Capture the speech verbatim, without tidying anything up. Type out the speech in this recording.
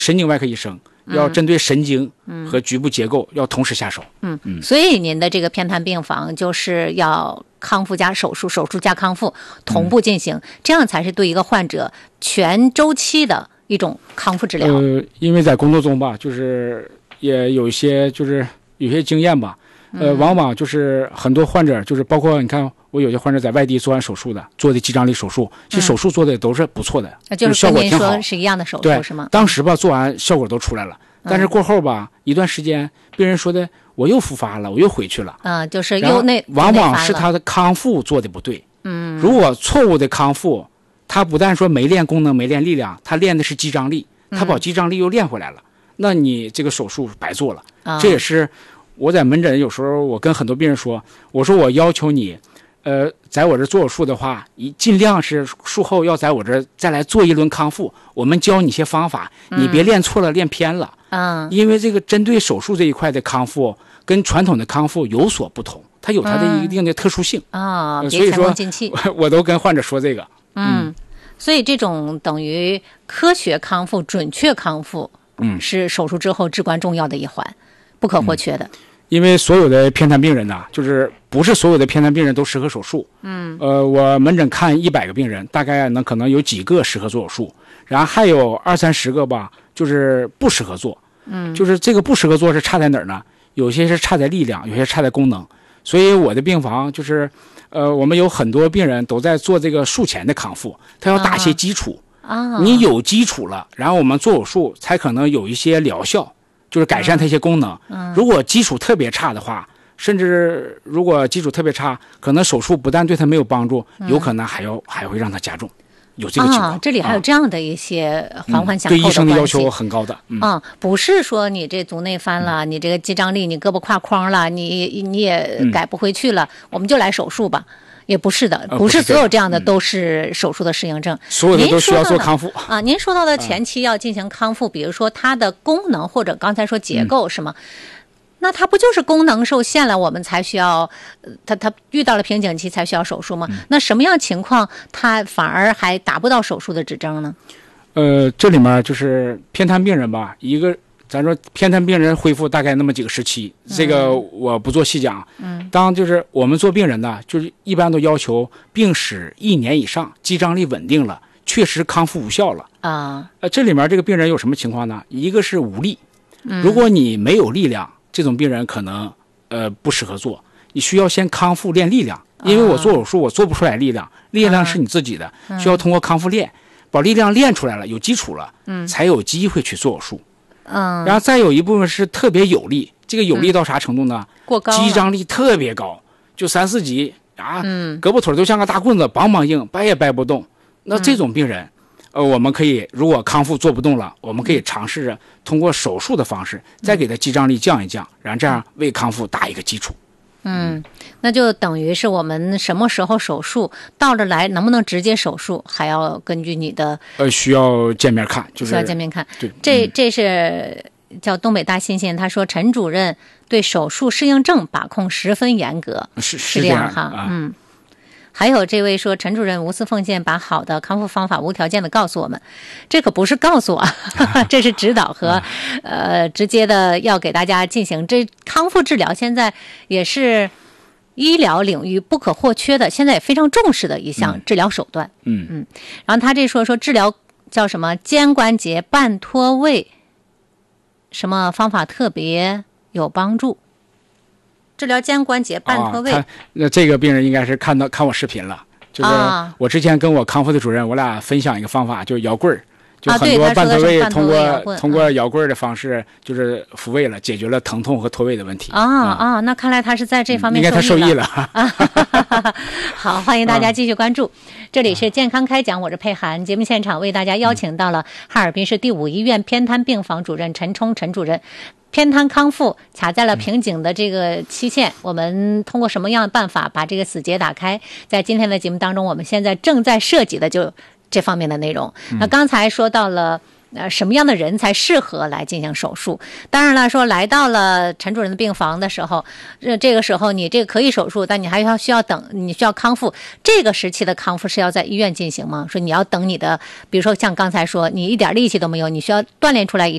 神经外科医生要针对神经和局部结构要同时下手。 嗯嗯，所以您的这个偏瘫病房就是要康复加手术，手术加康复同步进行，嗯、这样才是对一个患者全周期的一种康复治疗。 呃，因为在工作中吧，就是也有一些就是有些经验吧，呃，往往就是很多患者就是包括你看。我有些患者在外地做完手术的，做的肌张力手术，其实手术做的都是不错的， 嗯、就是效果挺好， 是一样的手术是吗？ 当时吧做完效果都出来了，但是过后吧、嗯、一段时间，病人说的我又复发了，我又回去了， 嗯，就是又内往往是他的康复做的不对， 嗯， 如果错误的康复，他不但说没练功能没练力量，他练的是肌张力，他把肌张力又练回来了，嗯、那你这个手术白做了， 嗯、 这也是我在门诊有时候我跟很多病人说，我说我要求你。呃，在我这做手术的话，一尽量是术后要在我这再来做一轮康复。我们教你一些方法，你别练错了、嗯、练偏了。 嗯， 因为这个针对手术这一块的康复，跟传统的康复有所不同，它有它的一定的特殊性啊、 嗯呃。所以说我， 我都跟患者说这个。 嗯，嗯所以这种等于科学康复、准确康复， 嗯， 是手术之后至关重要的一环，不可或缺的。嗯因为所有的偏瘫病人呐，就是不是所有的偏瘫病人都适合手术。 嗯， 呃，我门诊看一百个病人，大概呢可能有几个适合做手术，然后还有二三十个吧，就是不适合做。 嗯， 就是这个不适合做是差在哪儿呢？有些是差在力量，有些差在功能。所以我的病房就是，呃，我们有很多病人都在做这个术前的康复，他要打一些基础。 啊， 你有基础了，然后我们做手术才可能有一些疗效。就是改善它一些功能。 嗯， 如果基础特别差的话，甚至如果基础特别差，可能手术不但对它没有帮助， 嗯、 有可能还要还会让它加重，有这个情况。 啊，这里还有这样的一些环环相扣的关系。 嗯、对医生的要求很高的。嗯， 啊，不是说你这足内翻了，嗯、你这个肌张力，你胳膊胯框了，你你也改不回去了，嗯、我们就来手术吧。也不是的，不是所有这样的都是手术的适应症， 嗯、所有的都需要做康复啊。您说到的前期要进行康复，嗯、比如说它的功能或者刚才说结构、嗯、是吗？那它不就是功能受限了，我们才需要，它它遇到了瓶颈期才需要手术吗？ 嗯、 那什么样情况它反而还达不到手术的指征呢？ 呃，这里面就是偏瘫病人吧，一个。咱说偏瘫病人恢复大概那么几个时期，这个我不做细讲。 嗯， 当就是我们做病人呢，就是一般都要求病史一年以上，肌张力稳定了，确实康复无效了啊。 呃，这里面这个病人有什么情况呢？一个是无力， 嗯、 如果你没有力量，这种病人可能呃不适合做，你需要先康复练力量，因为我做手术我做不出来力量，力量是你自己的， 嗯、 需要通过康复练，把力量练出来了，有基础了， 嗯， 才有机会去做手术。 嗯， 然后再有一部分是特别有力，这个有力到啥程度呢？ 嗯、过高， 肌张力特别高，就三四级啊， 嗯， 胳膊腿都像个大棍子，梆梆硬，掰也掰不动。那这种病人， 嗯、 呃，我们可以如果康复做不动了，我们可以尝试着通过手术的方式，再给他肌张力降一降，然后这样为康复打一个基础。 嗯，那就等于是我们什么时候手术，到这来能不能直接手术，还要根据你的呃需要见面看，就是需要见面看。 对， 这这是叫东北大新鲜，他说陈主任对手术适应症把控十分严格， 是是这样哈， 啊、 嗯。还有这位说陈主任无私奉献，把好的康复方法无条件的告诉我们，这可不是告诉我，这是指导和呃直接的要给大家进行。这康复治疗现在也是医疗领域不可或缺的，现在也非常重视的一项治疗手段。 嗯嗯，然后他这说说治疗叫什么肩关节半脱位，什么方法特别有帮助？治疗肩关节半脱位， 啊、那这个病人应该是看到看我视频了，就是我之前跟我康复的主任，我俩分享一个方法，就是摇棍儿，就很多半脱位通过、啊、通过摇棍儿的方式，就是复位了，解决了疼痛和脱位的问题。 啊啊，那看来他是在这方面应该他受益了。 好，欢迎大家继续关注，啊、这里是健康开讲，我是佩涵，节目现场为大家邀请到了哈尔滨市第五医院偏瘫病房主任陈冲陈主任。偏瘫康复卡在了瓶颈的这个期限、嗯、我们通过什么样的办法把这个死结打开，在今天的节目当中我们现在正在涉及的就这方面的内容、嗯、那刚才说到了呃什么样的人才适合来进行手术。当然了，说来到了陈主任的病房的时候，这这个时候你这个可以手术，但你还要需要等，你需要康复。这个时期的康复是要在医院进行吗？说你要等你的，比如说像刚才说，你一点力气都没有，你需要锻炼出来一